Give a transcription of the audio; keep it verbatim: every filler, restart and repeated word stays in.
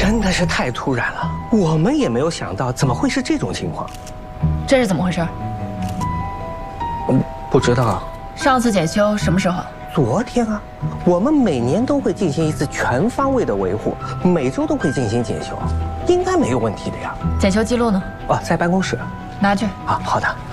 真的是太突然了，我们也没有想到怎么会是这种情况。 这是怎么回事？ 嗯，不知道。 上次检修什么时候？ 昨天啊，我们每年都会进行一次全方位的维护，每周都会进行检修，应该没有问题的呀。 检修记录呢？ 哦，在办公室。 拿去。 啊，好的。